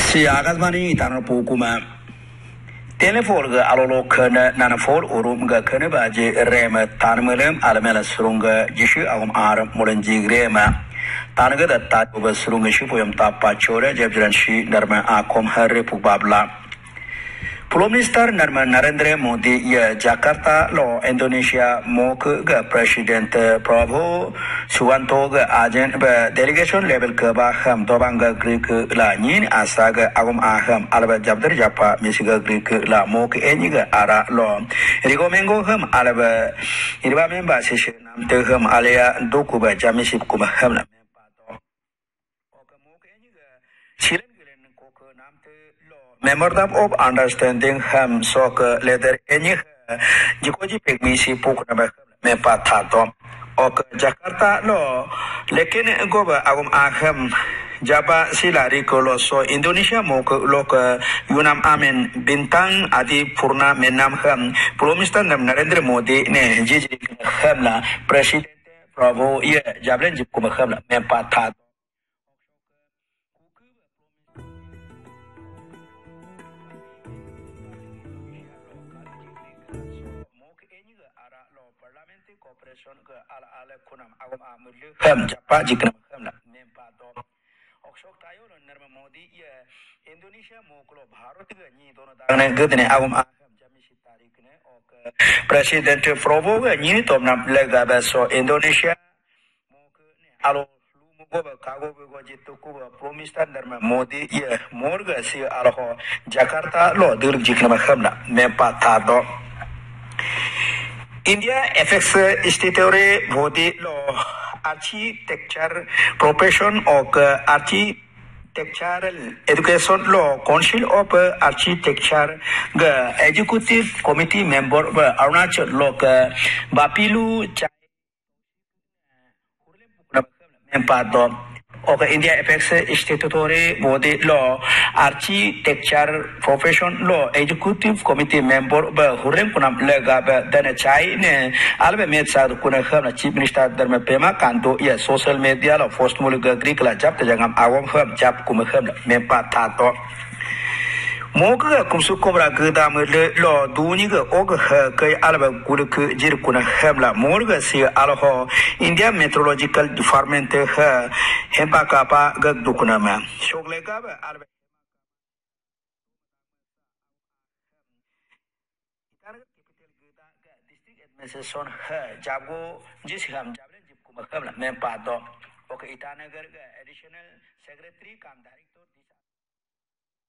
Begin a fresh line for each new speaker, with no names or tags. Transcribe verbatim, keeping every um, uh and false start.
Si Agasmani Tanapukuma Telephone Alolo Kerna Nanafol Urumga Kernabaji Rema Tanmelem Alamela Surunga Jishu Agum Aram Mulanji Rema Tanaga the Tatuba Surunga Shipuyam Tapa Chora Jabranshi Narma Akom Harry Pubabla Prime Minister Narendra Modi ya Jakarta lo Indonesia mo ke President Prabowo Suwanto ke ajen be delegation level ke ba ham dobang ke Greek la nyin asa ke agum aham alba jabder japa misiga Greek la mo ke enyi ke ara lo rigomengo ham alba irba memba session nam te ham alia doku ba jamisip kuma ham la Memorandum of Understanding ham sok leather any jikoji pegmisi puk na mepa tato ok Jakarta lo lekin goba agum aham jaba silari kolo so Indonesia mo lo ke Yunam Amen bintang adi purna menam ham Prime Minister Narendra Modi ne jiji ham la President Prabowo ye jablen jip kuma ham la mepa tato Cooperation ke ala ala kunam agam amul ham japa jikna ham la nempa do oksok tayo Narendra Modi ya Indonesia mo klo Bharat ke ni dono dane gedne agam aham jamisi tarik ne ok President Prabowo ke ni tom nam lega ba so Indonesia mo ke ne alo lumu go ba kago go jitu ko Prime Minister Narendra Modi ya morga si alho Jakarta lo dur jikna ham la nempa ta do India F X Institute Bodi Law Architecture Profession of Architectural Education Law Council of Architecture the Executive Committee Member Arunachal Law Bapilu Chai Empado of India F X Institute Bodi Law Architecture Profession Law Executive Committee Member Hurem Kunam Lega Dana Chai ne Albe Metsa Kuna Chief Minister Dharma Pema Kanto ya social media la first mulga Greek la jap jangam awam hab jap kumham mempa tato Moga kumsu kobra geda mele lo duni ga og kai alba kuluk jir kuna hamla morga si alho India Meteorological Department ha hempa kapa ga dukuna ma shogle ga alba district administration ha jago jis ham jable jip kuma hamla mempa do ok itanagar ga additional secretary kam director